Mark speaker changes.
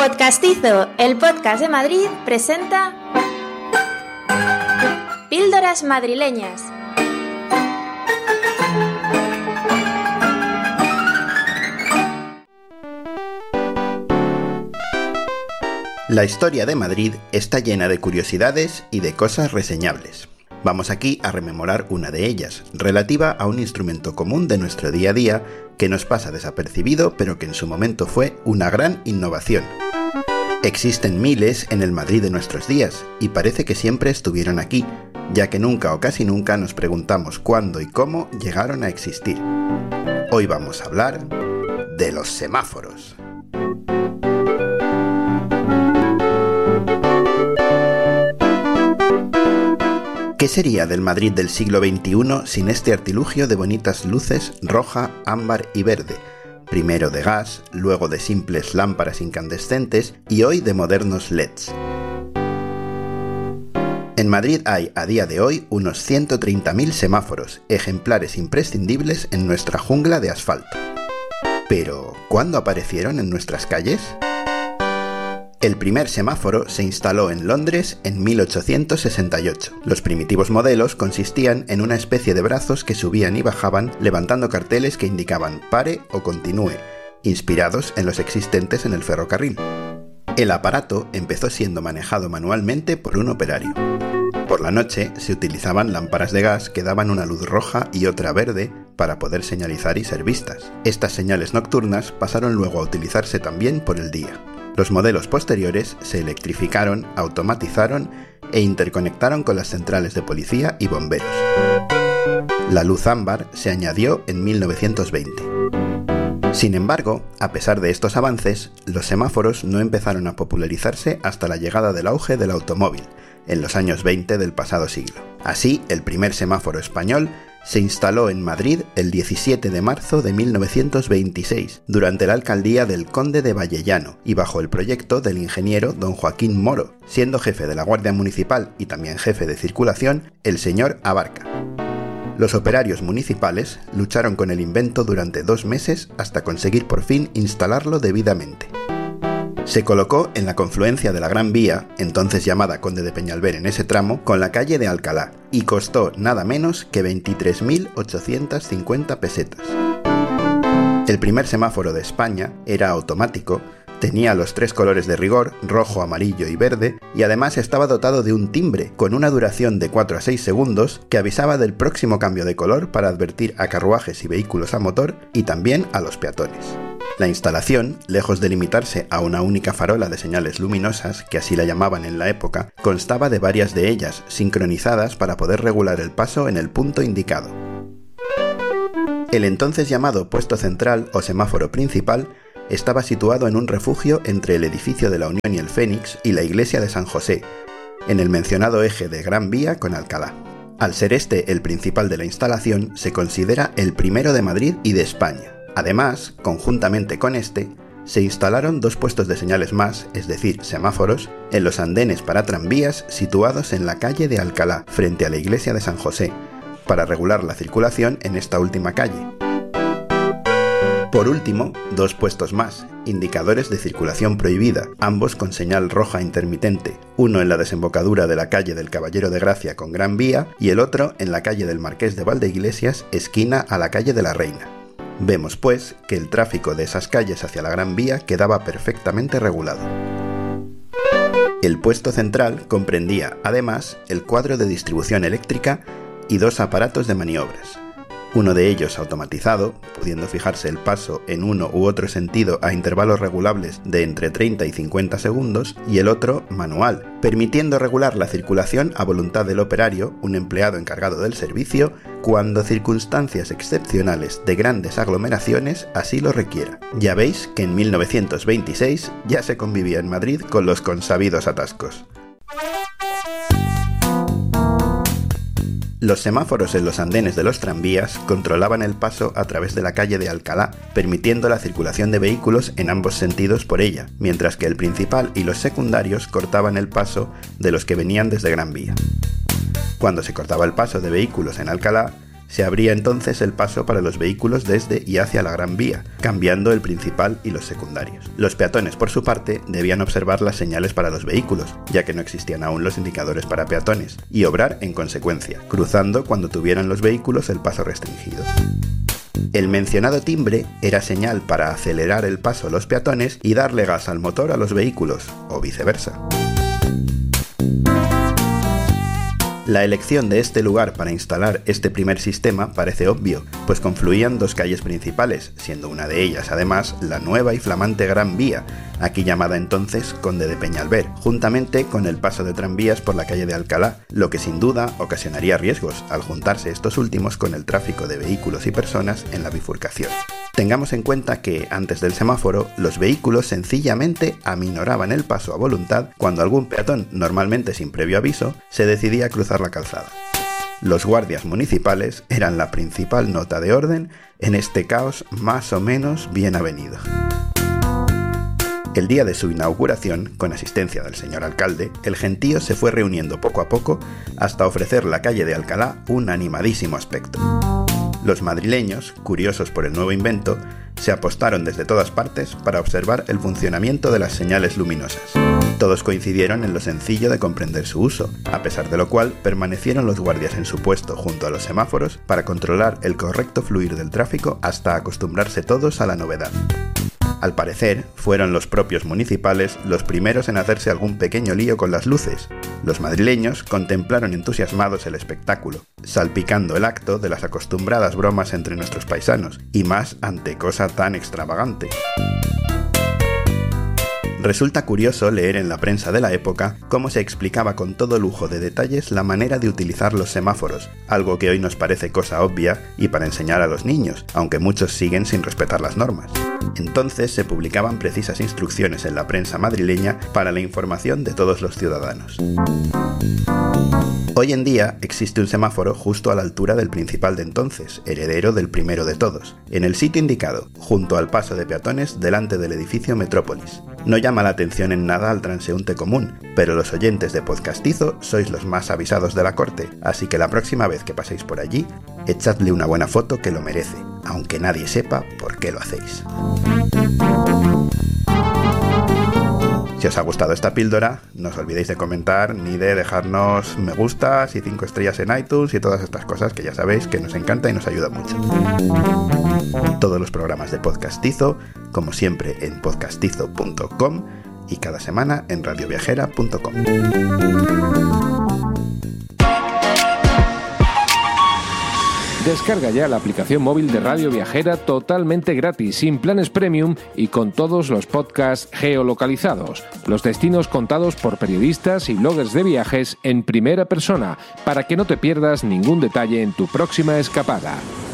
Speaker 1: Podcastizo, el podcast de Madrid, presenta Píldoras Madrileñas.
Speaker 2: La historia de Madrid está llena de curiosidades y de cosas reseñables. Vamos aquí a rememorar una de ellas, relativa a un instrumento común de nuestro día a día que nos pasa desapercibido, pero que en su momento fue una gran innovación. Existen miles en el Madrid de nuestros días, y parece que siempre estuvieron aquí, ya que nunca o casi nunca nos preguntamos cuándo y cómo llegaron a existir. Hoy vamos a hablar de los semáforos. ¿Qué sería del Madrid del siglo XXI sin este artilugio de bonitas luces roja, ámbar y verde? Primero de gas, luego de simples lámparas incandescentes y hoy de modernos LEDs. En Madrid hay, a día de hoy, unos 130.000 semáforos, ejemplares imprescindibles en nuestra jungla de asfalto. Pero, ¿cuándo aparecieron en nuestras calles? El primer semáforo se instaló en Londres en 1868. Los primitivos modelos consistían en una especie de brazos que subían y bajaban levantando carteles que indicaban pare o continúe, inspirados en los existentes en el ferrocarril. El aparato empezó siendo manejado manualmente por un operario. Por la noche se utilizaban lámparas de gas que daban una luz roja y otra verde para poder señalizar y ser vistas. Estas señales nocturnas pasaron luego a utilizarse también por el día. Los modelos posteriores se electrificaron, automatizaron e interconectaron con las centrales de policía y bomberos. La luz ámbar se añadió en 1920. Sin embargo, a pesar de estos avances, los semáforos no empezaron a popularizarse hasta la llegada del auge del automóvil, en los años 20 del pasado siglo. Así, el primer semáforo español se instaló en Madrid el 17 de marzo de 1926, durante la alcaldía del conde de Vallellano y bajo el proyecto del ingeniero don Joaquín Moro, siendo jefe de la Guardia Municipal y también jefe de circulación el señor Abarca. Los operarios municipales lucharon con el invento durante 2 meses hasta conseguir por fin instalarlo debidamente. Se colocó en la confluencia de la Gran Vía, entonces llamada Conde de Peñalver en ese tramo, con la calle de Alcalá, y costó nada menos que 23.850 pesetas. El primer semáforo de España era automático, tenía los 3 colores de rigor, rojo, amarillo y verde, y además estaba dotado de un timbre, con una duración de 4 a 6 segundos, que avisaba del próximo cambio de color para advertir a carruajes y vehículos a motor, y también a los peatones. La instalación, lejos de limitarse a una única farola de señales luminosas, que así la llamaban en la época, constaba de varias de ellas, sincronizadas para poder regular el paso en el punto indicado. El entonces llamado puesto central o semáforo principal estaba situado en un refugio entre el edificio de la Unión y el Fénix y la iglesia de San José, en el mencionado eje de Gran Vía con Alcalá. Al ser este el principal de la instalación, se considera el primero de Madrid y de España. Además, conjuntamente con este, se instalaron 2 puestos de señales más, es decir, semáforos, en los andenes para tranvías situados en la calle de Alcalá, frente a la iglesia de San José, para regular la circulación en esta última calle. Por último, 2 puestos más, indicadores de circulación prohibida, ambos con señal roja intermitente, uno en la desembocadura de la calle del Caballero de Gracia con Gran Vía y el otro en la calle del Marqués de Valdeiglesias, esquina a la calle de la Reina. Vemos, pues, que el tráfico de esas calles hacia la Gran Vía quedaba perfectamente regulado. El puesto central comprendía, además, el cuadro de distribución eléctrica y 2 aparatos de maniobras. Uno de ellos automatizado, pudiendo fijarse el paso en uno u otro sentido a intervalos regulables de entre 30 y 50 segundos, y el otro manual, permitiendo regular la circulación a voluntad del operario, un empleado encargado del servicio, cuando circunstancias excepcionales de grandes aglomeraciones así lo requiera. Ya veis que en 1926 ya se convivía en Madrid con los consabidos atascos. Los semáforos en los andenes de los tranvías controlaban el paso a través de la calle de Alcalá, permitiendo la circulación de vehículos en ambos sentidos por ella, mientras que el principal y los secundarios cortaban el paso de los que venían desde Gran Vía. Cuando se cortaba el paso de vehículos en Alcalá, Se abría entonces el paso para los vehículos desde y hacia la Gran Vía, cambiando el principal y los secundarios. Los peatones, por su parte, debían observar las señales para los vehículos, ya que no existían aún los indicadores para peatones, y obrar en consecuencia, cruzando cuando tuvieran los vehículos el paso restringido. El mencionado timbre era señal para acelerar el paso a los peatones y darle gas al motor a los vehículos, o viceversa. La elección de este lugar para instalar este primer sistema parece obvio, pues confluían dos calles principales, siendo una de ellas además la nueva y flamante Gran Vía, aquí llamada entonces Conde de Peñalver, juntamente con el paso de tranvías por la calle de Alcalá, lo que sin duda ocasionaría riesgos al juntarse estos últimos con el tráfico de vehículos y personas en la bifurcación. Tengamos en cuenta que, antes del semáforo, los vehículos sencillamente aminoraban el paso a voluntad cuando algún peatón, normalmente sin previo aviso, se decidía a cruzar la calzada. Los guardias municipales eran la principal nota de orden en este caos más o menos bien avenido. El día de su inauguración, con asistencia del señor alcalde, el gentío se fue reuniendo poco a poco hasta ofrecer la calle de Alcalá un animadísimo aspecto. Los madrileños, curiosos por el nuevo invento, se apostaron desde todas partes para observar el funcionamiento de las señales luminosas. Todos coincidieron en lo sencillo de comprender su uso, a pesar de lo cual permanecieron los guardias en su puesto junto a los semáforos para controlar el correcto fluir del tráfico hasta acostumbrarse todos a la novedad. Al parecer, fueron los propios municipales los primeros en hacerse algún pequeño lío con las luces. Los madrileños contemplaron entusiasmados el espectáculo, salpicando el acto de las acostumbradas bromas entre nuestros paisanos, y más ante cosa tan extravagante. Resulta curioso leer en la prensa de la época cómo se explicaba con todo lujo de detalles la manera de utilizar los semáforos, algo que hoy nos parece cosa obvia y para enseñar a los niños, aunque muchos siguen sin respetar las normas. Entonces se publicaban precisas instrucciones en la prensa madrileña para la información de todos los ciudadanos. Hoy en día existe un semáforo justo a la altura del principal de entonces, heredero del primero de todos, en el sitio indicado, junto al paso de peatones delante del edificio Metrópolis. No llama la atención en nada al transeúnte común, pero los oyentes de Podcastizo sois los más avisados de la corte, así que la próxima vez que paséis por allí, echadle una buena foto que lo merece, aunque nadie sepa por qué lo hacéis. Si os ha gustado esta píldora, no os olvidéis de comentar ni de dejarnos me gustas y 5 estrellas en iTunes y todas estas cosas que ya sabéis que nos encanta y nos ayuda mucho. Todos los programas de Podcastizo, como siempre en podcastizo.com y cada semana en radioviajera.com.
Speaker 3: Descarga ya la aplicación móvil de Radio Viajera totalmente gratis, sin planes premium y con todos los podcasts geolocalizados, los destinos contados por periodistas y bloggers de viajes en primera persona, para que no te pierdas ningún detalle en tu próxima escapada.